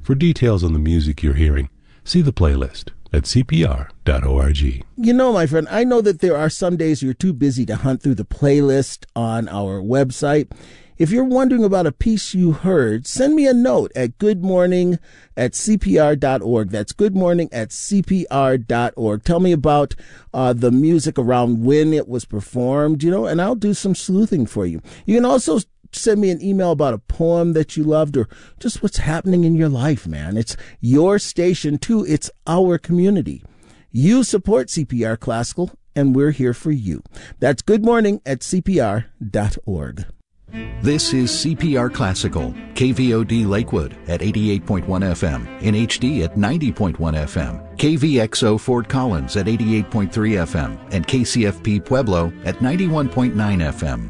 For details on the music you're hearing, see the playlist at cpr.org. You know, my friend, I know that there are some days you're too busy to hunt through the playlist on our website. If you're wondering about a piece you heard, send me a note at goodmorning@cpr.org. That's goodmorning@cpr.org. Tell me about the music around when it was performed, and I'll do some sleuthing for you. You can also send me an email about a poem that you loved or just what's happening in your life, man. It's your station, too. It's our community. You support CPR Classical, and we're here for you. That's goodmorning@cpr.org. This is CPR Classical, KVOD Lakewood at 88.1 FM, in HD at 90.1 FM, KVXO Fort Collins at 88.3 FM, and KCFP Pueblo at 91.9 FM.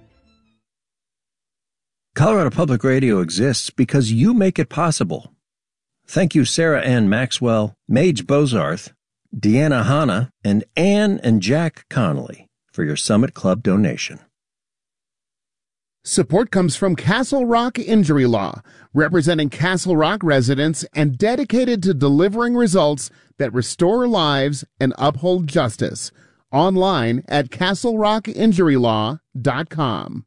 Colorado Public Radio exists because you make it possible. Thank you, Sarah Ann Maxwell, Mage Bozarth, Deanna Hanna, and Ann and Jack Connolly for your Summit Club donation. Support comes from Castle Rock Injury Law, representing Castle Rock residents and dedicated to delivering results that restore lives and uphold justice. Online at castlerockinjurylaw.com.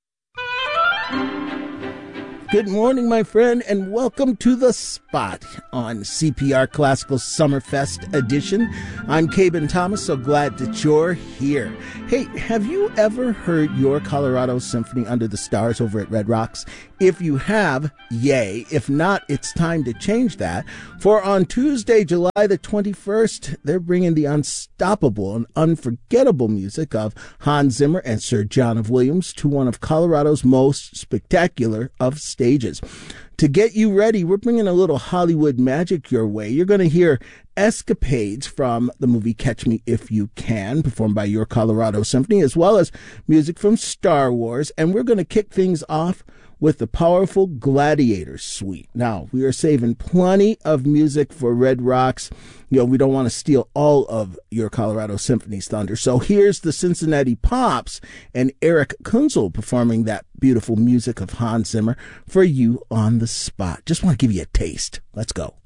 Good morning, my friend, and welcome to The Spot on CPR Classical Summerfest Edition. I'm Cabin Thomas, so glad that you're here. Hey, have you ever heard your Colorado Symphony Under the Stars over at Red Rocks? If you have, yay. If not, it's time to change that. For on Tuesday, July the 21st, they're bringing the unstoppable and unforgettable music of Hans Zimmer and Sir John of Williams to one of Colorado's most spectacular of stages. To get you ready, we're bringing a little Hollywood magic your way. You're going to hear escapades from the movie Catch Me If You Can, performed by your Colorado Symphony, as well as music from Star Wars. And we're going to kick things off with the powerful Gladiator Suite. Now, we are saving plenty of music for Red Rocks. We don't want to steal all of your Colorado Symphony's thunder. So here's the Cincinnati Pops and Eric Kunzel performing that beautiful music of Hans Zimmer for you on The Spot. Just want to give you a taste. Let's go.